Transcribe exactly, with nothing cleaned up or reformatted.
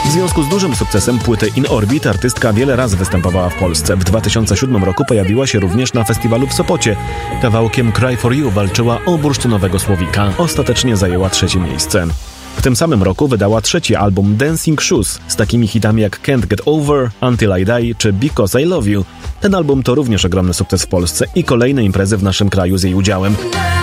W związku z dużym sukcesem płyty In Orbit artystka wiele razy występowała w Polsce. W dwa tysiące siódmym roku pojawiła się również na festiwalu w Sopocie. Kawałkiem Cry for You walczyła o bursztynowego słowika. Ostatecznie zajęła trzecie miejsce. W tym samym roku wydała trzeci album Dancing Shoes z takimi hitami jak Can't Get Over, Until I Die czy Because I Love You. Ten album to również ogromny sukces w Polsce i kolejne imprezy w naszym kraju z jej udziałem.